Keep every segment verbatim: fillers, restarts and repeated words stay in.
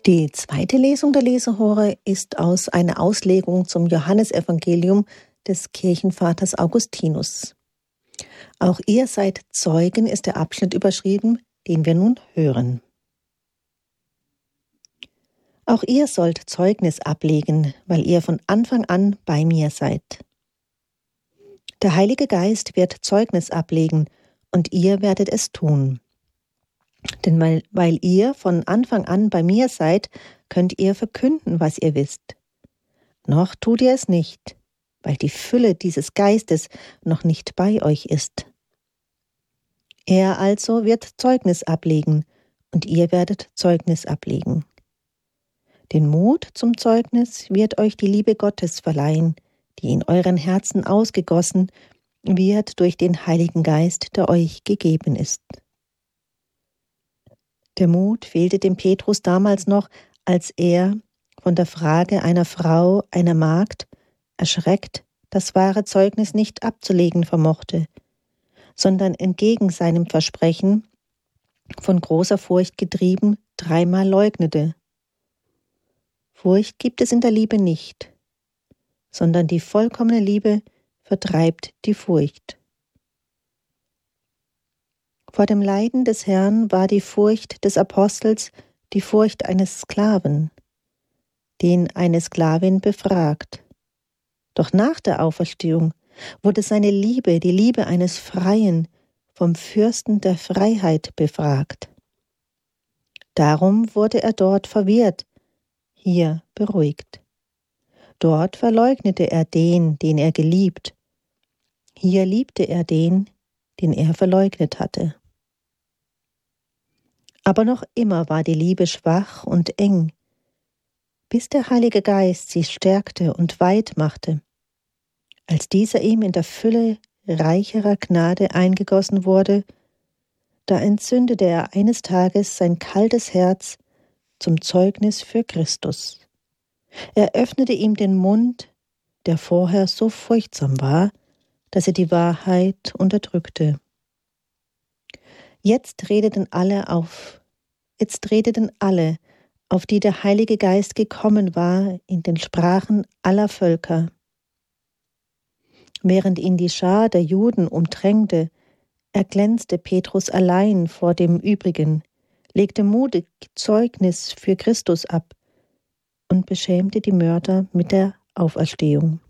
Die zweite Lesung der Lesehore ist aus einer Auslegung zum Johannesevangelium des Kirchenvaters Augustinus. Auch ihr seid Zeugen ist der Abschnitt überschrieben, den wir nun hören. Auch ihr sollt Zeugnis ablegen, weil ihr von Anfang an bei mir seid. Der Heilige Geist wird Zeugnis ablegen, und ihr werdet es tun. Denn weil, weil ihr von Anfang an bei mir seid, könnt ihr verkünden, was ihr wisst. Noch tut ihr es nicht, weil die Fülle dieses Geistes noch nicht bei euch ist. Er also wird Zeugnis ablegen, und ihr werdet Zeugnis ablegen. Den Mut zum Zeugnis wird euch die Liebe Gottes verleihen, die in euren Herzen ausgegossen wird durch den Heiligen Geist, der euch gegeben ist. Der Mut fehlte dem Petrus damals noch, als er von der Frage einer Frau, einer Magd, erschreckt, das wahre Zeugnis nicht abzulegen vermochte, sondern entgegen seinem Versprechen, von großer Furcht getrieben, dreimal leugnete. Furcht gibt es in der Liebe nicht, sondern die vollkommene Liebe vertreibt die Furcht. Vor dem Leiden des Herrn war die Furcht des Apostels die Furcht eines Sklaven, den eine Sklavin befragt. Doch nach der Auferstehung wurde seine Liebe, die Liebe eines Freien, vom Fürsten der Freiheit befragt. Darum wurde er dort verwirrt, hier beruhigt. Dort verleugnete er den, den er geliebt. Hier liebte er den, den er verleugnet hatte. Aber noch immer war die Liebe schwach und eng, bis der Heilige Geist sie stärkte und weit machte. Als dieser ihm in der Fülle reicherer Gnade eingegossen wurde, da entzündete er eines Tages sein kaltes Herz zum Zeugnis für Christus. Er öffnete ihm den Mund, der vorher so furchtsam war, dass er die Wahrheit unterdrückte. Jetzt redeten alle auf, jetzt redeten alle, auf die der Heilige Geist gekommen war, in den Sprachen aller Völker. Während ihn die Schar der Juden umdrängte, erglänzte Petrus allein vor dem Übrigen, legte mutig Zeugnis für Christus ab und beschämte die Mörder mit der Auferstehung.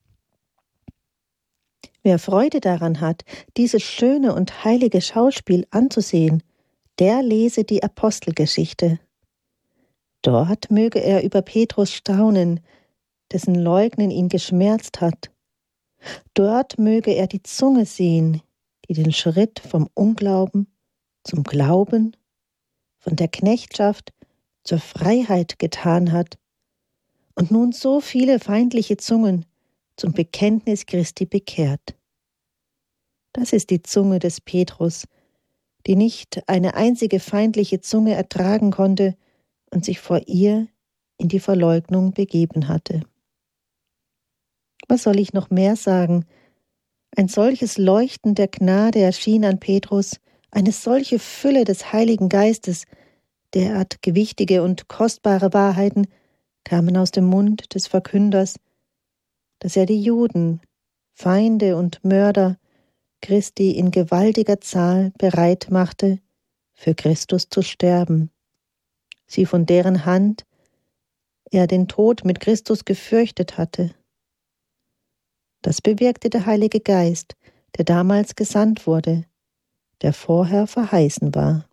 Wer Freude daran hat, dieses schöne und heilige Schauspiel anzusehen, der lese die Apostelgeschichte. Dort möge er über Petrus staunen, dessen Leugnen ihn geschmerzt hat. Dort möge er die Zunge sehen, die den Schritt vom Unglauben zum Glauben, von der Knechtschaft zur Freiheit getan hat und nun so viele feindliche Zungen zum Bekenntnis Christi bekehrt. Das ist die Zunge des Petrus, die nicht eine einzige feindliche Zunge ertragen konnte und sich vor ihr in die Verleugnung begeben hatte. Was soll ich noch mehr sagen? Ein solches Leuchten der Gnade erschien an Petrus, eine solche Fülle des Heiligen Geistes, derart gewichtige und kostbare Wahrheiten kamen aus dem Mund des Verkünders, dass er die Juden, Feinde und Mörder Christi in gewaltiger Zahl bereit machte, für Christus zu sterben, sie von deren Hand er den Tod mit Christus gefürchtet hatte. Das bewirkte der Heilige Geist, der damals gesandt wurde, der vorher verheißen war.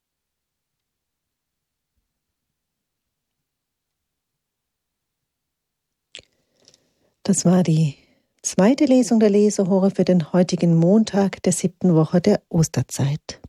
Das war die zweite Lesung der Lesehore für den heutigen Montag der siebten Woche der Osterzeit.